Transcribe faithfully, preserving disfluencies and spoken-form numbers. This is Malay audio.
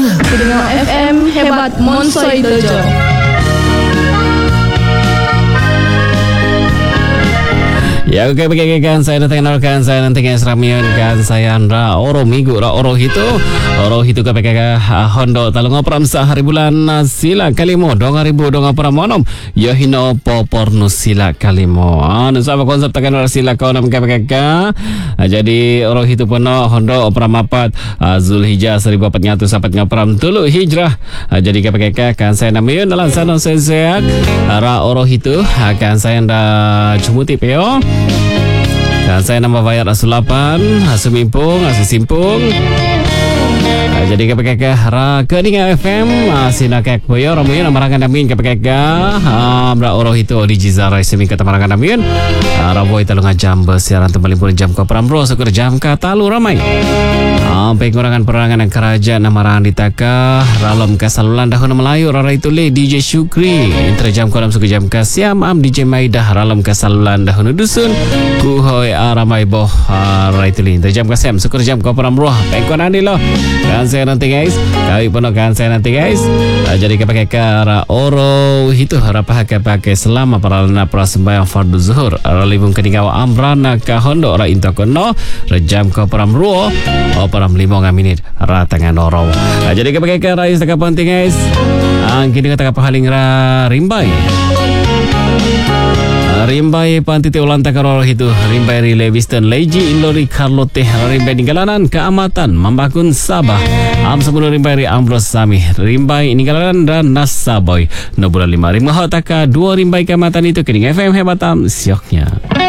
Pendengar F M Hebat Monsoi Dojo. Ya, oke, bagikan saya datang kenalkan saya nanti guys ramian kan saya Andra Oro Migu Ra Oro Hito Oro Hito ke P K K Hondo Talung Opram sehari bulan sila kalimo dong ribu dong Opram monom ya hino popornu sila kalimo anu sama konsep tekan sila kaunam ke P K K. Jadi Oro Hito pono Hondo Opram apat Zulhijjah seribu empat ratus empat ngapram tulu hijrah. Jadi ke P K K kan saya namiun dalam sana seseak Ra Oro Hito akan saya nda cumuti peo. Dan saya nama bayar asulapan, asumimpung, asisimpung. Nah, jadi K P K K Ra Keninga F M Sinakek Boyo Ramuyan Amarangan Amin K P K K Amra Oro Hito di Jizarai Semi Kata Marangan Amin Raboy Talunga jam bersiaran tembali pun jam ko Pramro Syukur jam katalu ramai pengurangan perangan yang kerajaan Amarangan ditaka Ralom kasalulan dahun Melayu Rara itu le D J Syukri Intra jam ko dalam suku jam kasiam Am D J Maidah Ralom kasalulan dahun dusun Kuhoi aramai boh Rara itu le Intra jam kasiam Syukur jam ko Pramro Pengkuan andi lo kan saya nanti guys kami penuhkan saya nanti guys uh, jadi K P K K Ra Oro Hito rapah pakai selama paralana prasembayang fardu zuhur Ra libung keningawa amrana ka hondo Ra inta kono rejam ko param ruo o param lima menit Ra tangan oro uh, jadi K P K K Ra istaka penting guys uh, kini kata pahaling Ra rimbai Rimbai pantiti ulang takaror itu Rimbai Rile Western Leji Indori Carlote Rimbai Ninggalanan Keamatan Mambakun Sabah Am sebelum Rimbai Ri Ambros Sami Rimbai Ninggalanan dan Nasaboy Nobula lima Rimah Taka dua Rimbai Keamatan itu Kening F M Hebatam Sioknya.